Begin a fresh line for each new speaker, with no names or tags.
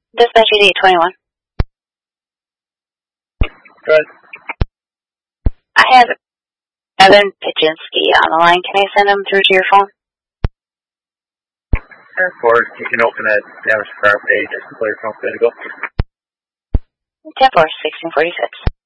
Dispatch 8821.
Go ahead.
I have Evan Pichinski on the line. Can I send him through to your phone?
Of course, you can open that damage car page. Just clear your phone. Good to go.
10-4, 1646.